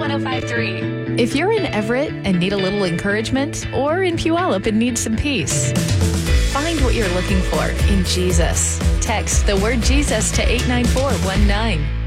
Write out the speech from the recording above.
105.3. If you're in Everett and need a little encouragement, or in Puyallup and need some peace, find what you're looking for in Jesus. Text the word Jesus to 89419.